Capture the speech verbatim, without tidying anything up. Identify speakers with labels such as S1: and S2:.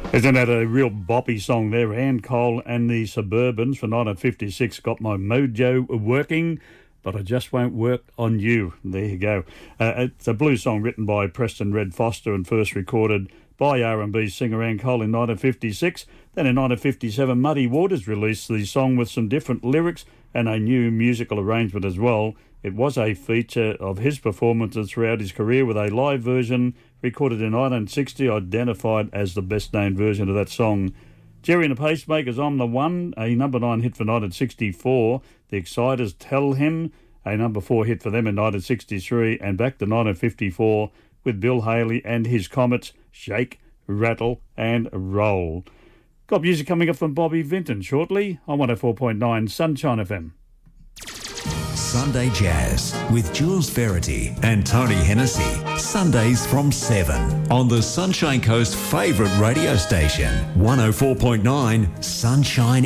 S1: Isn't that a real boppy song there? Ann Cole and the Suburbans for nineteen fifty-six. Got my mojo working, but I just won't work on you. There you go. Uh, it's a blues song written by Preston Red Foster and first recorded by R and B singer Ann Cole in nineteen fifty-six. Then in nineteen fifty-seven, Muddy Waters released the song with some different lyrics and a new musical arrangement as well. It was a feature of his performances throughout his career, with a live version recorded in nineteen sixty identified as the best-known version of that song. Jerry and the Pacemakers, I'm the One, a number nine hit for nineteen sixty-four. The Exciters, Tell Him, a number four hit for them in nineteen sixty-three. And back to nineteen fifty-four with Bill Haley and his Comets, Shake, Rattle and Roll. Got music coming up from Bobby Vinton shortly on one oh four point nine Sunshine F M.
S2: Sunday Jazz with Jules Verity and Tony Hennessy. Sundays from seven on the Sunshine Coast favourite radio station, one oh four point nine Sunshine